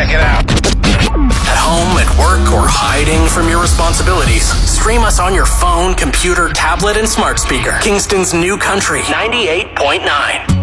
Check it out. At home, at work, or hiding from your responsibilities, stream us on your phone, computer, tablet, and smart speaker. Kingston's New Country 98.9.